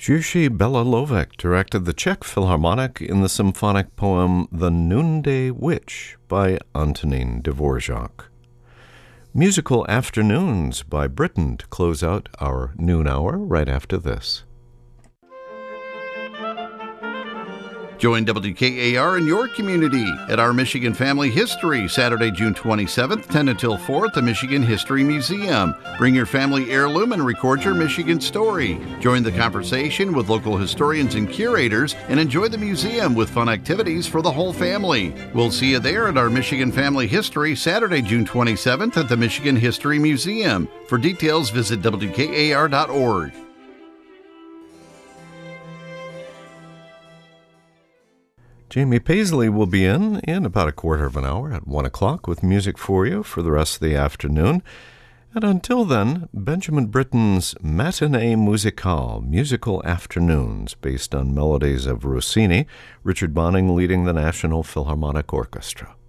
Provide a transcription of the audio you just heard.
Jiří Bělohlávek directed the Czech Philharmonic in the symphonic poem The Noonday Witch by Antonín Dvořák. Musical Afternoons by Britten to close out our noon hour right after this. Join WKAR in your community at our Michigan Family History, Saturday, June 27th, 10 until 4 at the Michigan History Museum. Bring your family heirloom and record your Michigan story. Join the conversation with local historians and curators and enjoy the museum with fun activities for the whole family. We'll see you there at our Michigan Family History, Saturday, June 27th at the Michigan History Museum. For details, visit WKAR.org. Jamie Paisley will be in about a quarter of an hour at 1 o'clock with music for you for the rest of the afternoon. And until then, Benjamin Britten's Matinée Musicale, Musical Afternoons, based on melodies of Rossini, Richard Bonning leading the National Philharmonic Orchestra.